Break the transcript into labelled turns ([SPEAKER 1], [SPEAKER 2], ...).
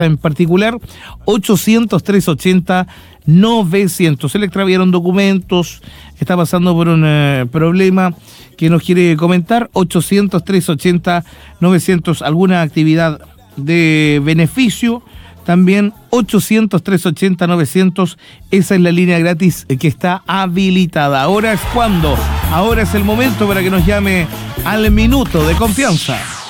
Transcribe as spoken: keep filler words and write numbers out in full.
[SPEAKER 1] en particular, ochocientos, trescientos ochenta, novecientos. Se le extraviaron documentos, está pasando por un eh, problema que nos quiere comentar. Ochocientos, trescientos ochenta, novecientos, alguna actividad de beneficio. También ochocientos, trescientos ochenta, novecientos, esa es la línea gratis que está habilitada. Ahora es cuando, ahora es el momento para que nos llame al minuto de confianza.